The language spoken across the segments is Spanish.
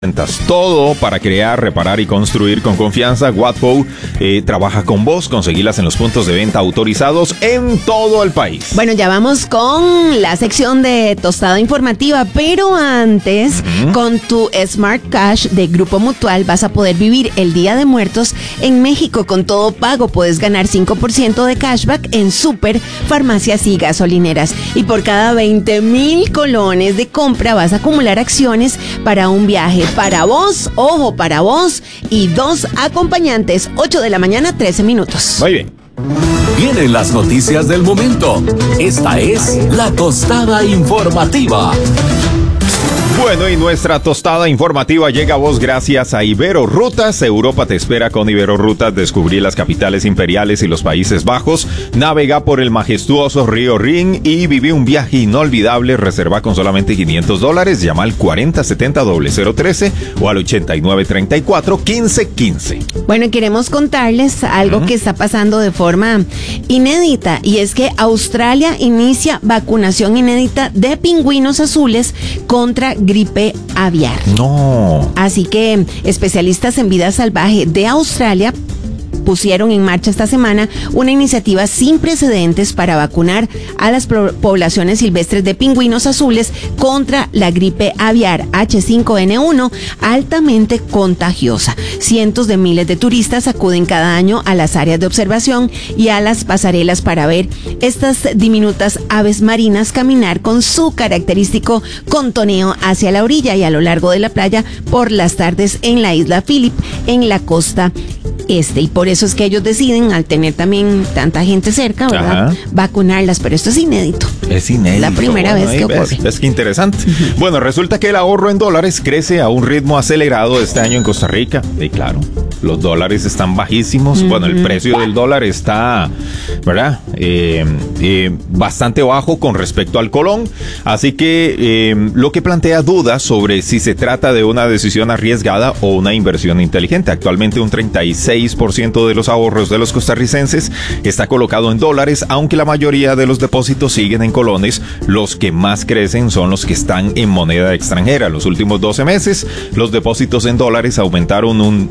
Todo para crear, reparar y construir con confianza. Watco trabaja con vos. Conseguilas en los puntos de venta autorizados en todo el país. Bueno, ya vamos con la sección de tostada informativa, pero antes, con tu Smart Cash de Grupo Mutual vas a poder vivir el Día de Muertos en México con todo pago. Puedes ganar 5% de cashback en súper, farmacias y gasolineras. Y por cada 20,000 colones de compra vas a acumular acciones para un viaje para vos, ojo, para vos y 2 acompañantes. 8 de la mañana, 13 minutos. Muy bien. Vienen las noticias del momento. Esta es la tostada informativa. Bueno, y nuestra tostada informativa llega a vos gracias a Ibero Rutas. Europa te espera con Ibero Rutas. Descubrí las capitales imperiales y los Países Bajos. Navega por el majestuoso río Rin y viví un viaje inolvidable. Reserva con solamente $500. Llama al 4070-0013 o al 8934-1515. Bueno, queremos contarles algo que está pasando de forma inédita, y es que Australia inicia vacunación inédita de pingüinos azules contra gripe aviar. No. Así que especialistas en vida salvaje de Australia pusieron en marcha esta semana una iniciativa sin precedentes para vacunar a las poblaciones silvestres de pingüinos azules contra la gripe aviar H5N1, altamente contagiosa. Cientos de miles de turistas acuden cada año a las áreas de observación y a las pasarelas para ver estas diminutas aves marinas caminar con su característico contoneo hacia la orilla y a lo largo de la playa por las tardes en la isla Phillip, en la costa este, y por eso es que ellos deciden, al tener también tanta gente cerca, ¿verdad?, vacunarlas, pero esto es inédito. Es inédito. La primera vez que ocurre. Es que interesante. Bueno, resulta que el ahorro en dólares crece a un ritmo acelerado este año en Costa Rica. Y claro, los dólares están bajísimos. Bueno, el precio del dólar está, ¿verdad?, bastante bajo con respecto al colón. Así que lo que plantea dudas sobre si se trata de una decisión arriesgada o una inversión inteligente. Actualmente un 36% de los ahorros de los costarricenses está colocado en dólares, aunque la mayoría de los depósitos siguen en colones. Los que más crecen son los que están en moneda extranjera. Los últimos 12 meses, los depósitos en dólares aumentaron un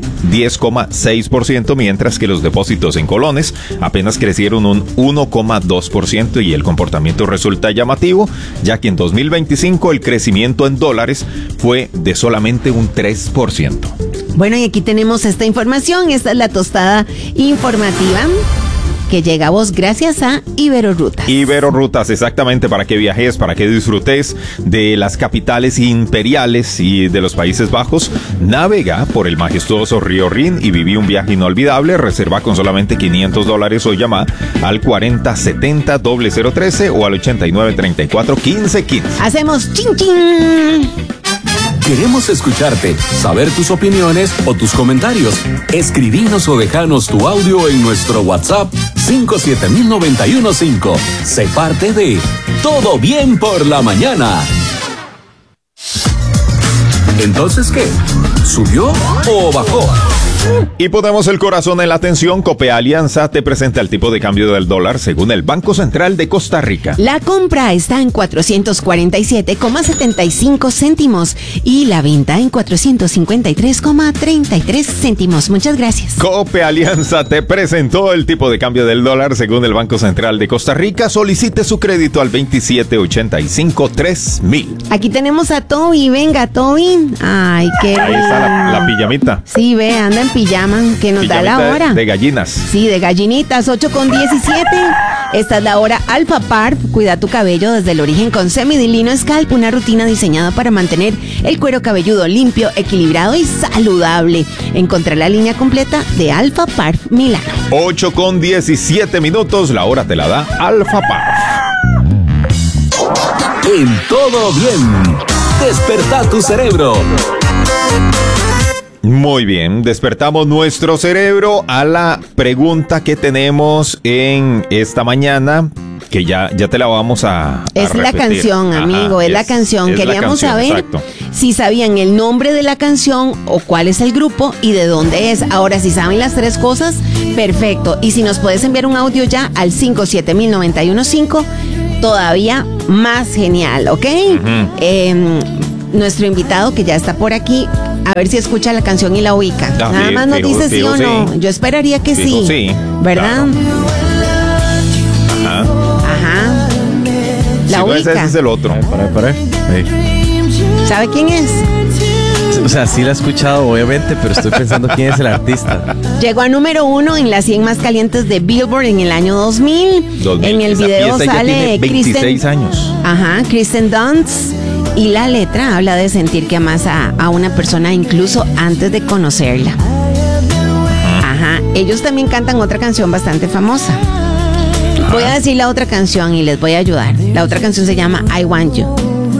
10,6%, mientras que los depósitos en colones apenas crecieron un 1,2%, y el comportamiento resulta llamativo, ya que en 2025 el crecimiento en dólares fue de solamente un 3%. Bueno, y aquí tenemos esta información. Esta es la tostada informativa que llega a vos gracias a Ibero Rutas. Ibero Rutas, exactamente, para que viajes, para que disfrutes de las capitales imperiales y de los Países Bajos. Navega por el majestuoso río Rin y viví un viaje inolvidable. Reserva con solamente $500 o llama al 4070-0013 o al 8934-1515. Hacemos chin chin. Queremos escucharte, saber tus opiniones o tus comentarios. Escribinos o dejanos tu audio en nuestro WhatsApp 5700915. Sé parte de Todo Bien por la Mañana. ¿Entonces qué? ¿Subió o bajó? Y ponemos el corazón en la atención. Cope Alianza te presenta el tipo de cambio del dólar según el Banco Central de Costa Rica. La compra está en 447,75 céntimos y la venta en 453,33 céntimos. Muchas gracias. Cope Alianza te presentó el tipo de cambio del dólar según el Banco Central de Costa Rica. Solicite su crédito al 2785-3000. Aquí tenemos a Toby. Venga, Toby. Ay, qué Ahí está la pijamita. Sí, ve, anda en pijama, que nos da la hora. De gallinas. Sí, de gallinitas, 8:17. Esta es la hora Alpha Parf. Cuida tu cabello desde el origen con Semidilino Scalp, una rutina diseñada para mantener el cuero cabelludo limpio, equilibrado y saludable. Encontrá la línea completa de Alpha Parf Milano. 8:17, la hora te la da Alpha Parf. En Todo Bien, despertá tu cerebro. Muy bien, despertamos nuestro cerebro a la pregunta que tenemos en esta mañana, que ya te la vamos a Es repetir. La canción, amigo, es la canción. Queríamos saber exacto, si sabían el nombre de la canción o cuál es el grupo y de dónde es. Ahora, si saben las tres cosas, perfecto. Y si nos puedes enviar un audio ya al 5700915, todavía más genial, ¿ok? Nuestro invitado, que ya está por aquí, A ver si escucha la canción y la ubica. Nada más nos dice sí o no. Yo esperaría que sí. ¿Verdad? Claro. Ajá. La ubica. Ese es el otro. Para. ¿Sabe quién es? O sea, sí la he escuchado, obviamente, pero estoy pensando quién es el artista. Llegó a número 1 en las 100 más calientes de Billboard en el año 2000. En el video sale 26 años. Ajá, Kristen Dunst. Y la letra habla de sentir que amas a una persona incluso antes de conocerla. Ajá, ellos también cantan otra canción bastante famosa. Voy a decir la otra canción y les voy a ayudar. La otra canción se llama I Want You.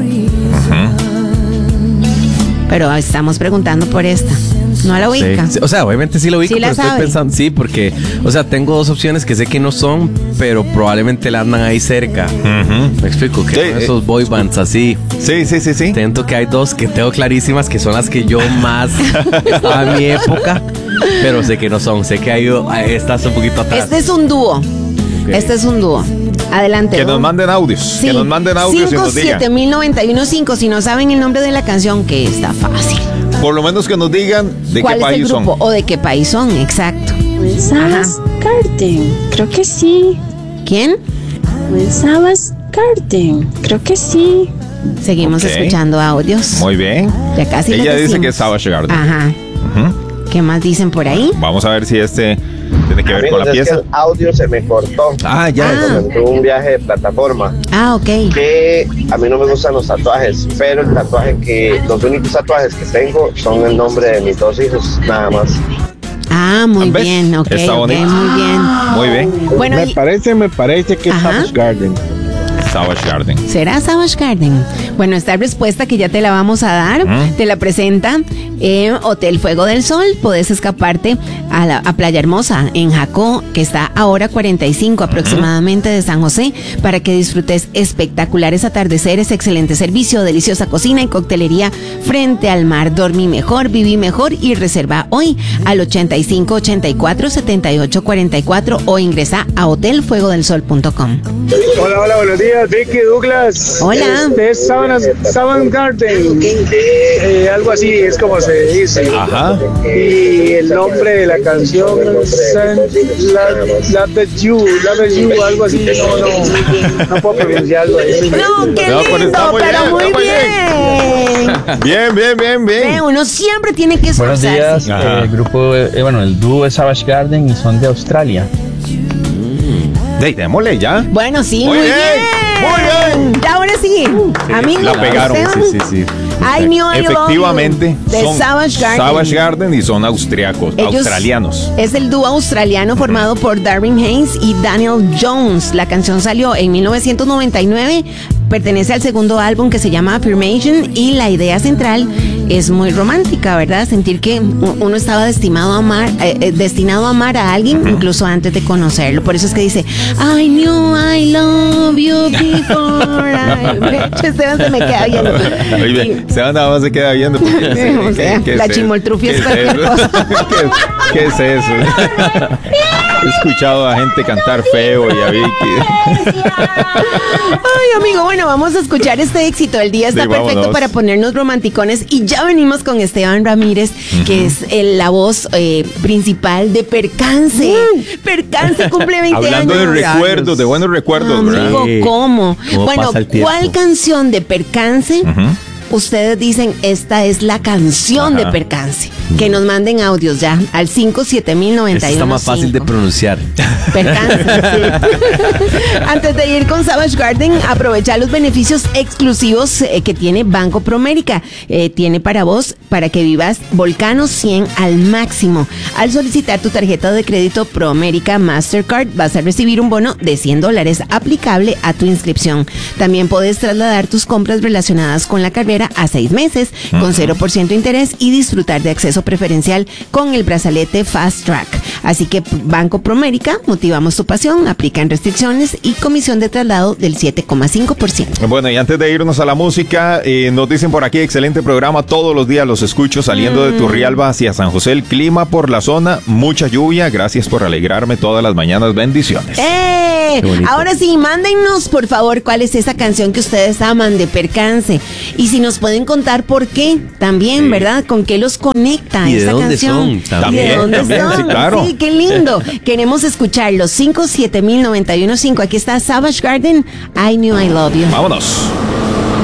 Pero estamos preguntando por esta. ¿No la ubica? Sí. O sea, obviamente sí la ubico, ¿Sí pero estoy pensando, sí, porque, o sea, tengo dos opciones que sé que no son, pero probablemente la andan ahí cerca. Me explico, que son esos boy bands así. Sí. Siento que hay dos que tengo clarísimas que son las que yo más estaba en mi época, pero sé que no son, sé que hay estas un poquito atrás. Este es un dúo. Okay. Este es un dúo. Adelante. Que nos manden audios. Sí. Que nos manden audios y nos digan. 5709115. Si no saben el nombre de la canción, que está fácil. Por lo menos que nos digan de qué país son. O de qué país son, exacto. Sabas Garden. Creo que sí. ¿Quién? Sabas Garden. Creo que sí. Seguimos escuchando audios. Muy bien. Ya casi. Ella dice que es Savage Garden. Ajá. ¿Qué más dicen por ahí? Vamos a ver si tiene que ver con la pieza. El audio se me cortó. Tuve un viaje de plataforma. Ok. Que a mí no me gustan los tatuajes, pero los únicos tatuajes que tengo son el nombre de mis dos hijos, nada más. Muy bien, ok. Está bonito. Muy bien. Bueno, me parece que es Savage Garden. Savage Garden. ¿Será Savage Garden? Bueno, esta respuesta que ya te la vamos a dar, te la presenta Hotel Fuego del Sol. Podés escaparte a Playa Hermosa en Jacó, que está a hora 45 aproximadamente de San José, para que disfrutes espectaculares atardeceres, excelente servicio, deliciosa cocina y coctelería frente al mar. Dormí mejor, viví mejor y reserva hoy al 8584-7844 o ingresa a hotelfuegodelsol.com. Hola, buenos días, Vicky, Douglas. Hola. Es Savage Garden. Algo así es como se dice. Ajá. Y el nombre de la canción Love You, algo así. No puedo pronunciarlo ahí. No, qué lindo, pero muy bien. Bien. Uno siempre tiene que esforzarse. Buenos días, el dúo es Savage Garden y son de Australia. Démosle ya. Bueno, sí, muy bien. Ya, ahora sí. Amigos, la pegaron. Sí. I Knew I Efectivamente, de son Savage Garden y son australianos. Es el dúo australiano formado por Darren Haynes y Daniel Jones. La canción salió en 1999, pertenece al segundo álbum que se llama Affirmation y la idea central es muy romántica, ¿verdad? Sentir que uno estaba destinado a amar a alguien incluso antes de conocerlo. Por eso es que dice I knew I love you before Esteban se me queda viendo. Esteban nada más se queda viendo porque la chimoltrufia es cualquier cosa. ¿Qué es eso? He escuchado a gente cantar feo y a Vicky. Ay, amigo, bueno, vamos a escuchar este éxito. El día está perfecto para ponernos romanticones y ya venimos con Esteban Ramírez, que es la voz principal de Percance. Percance cumple 20 Hablando años. de recuerdos, de buenos recuerdos, amigo, ¿verdad? ¿cómo? Bueno, ¿cuál canción de Percance ustedes dicen esta es la canción de Percance? Que nos manden audios ya al 57091. Está más fácil de pronunciar. Percance, sí. Antes de ir con Savage Garden, aprovecha los beneficios exclusivos que tiene Banco Promérica. Tiene para vos, para que vivas Volcano 100 al máximo. Al solicitar tu tarjeta de crédito Promérica Mastercard, vas a recibir un bono de $100 aplicable a tu inscripción. También puedes trasladar tus compras relacionadas con la carrera a 6 meses con 0% interés y disfrutar de acceso preferencial con el brazalete Fast Track. Así que Banco Promérica, motivamos tu pasión, aplican restricciones y comisión de traslado del 7,5%. Bueno, y antes de irnos a la música, nos dicen por aquí, excelente programa, todos los días los escucho saliendo de Turrialba hacia San José. El clima por la zona, mucha lluvia, gracias por alegrarme todas las mañanas, bendiciones. Ahora sí, mándennos por favor cuál es esa canción que ustedes aman de Percance y si nos pueden contar por qué también, ¿verdad? ¿Con qué los conecta ¿Y de esa dónde canción? son? ¿Y de dónde También, son? sí, claro. Sí, qué lindo. Queremos escucharlos. 5709115. Aquí está Savage Garden, I Knew I Love You. Vámonos.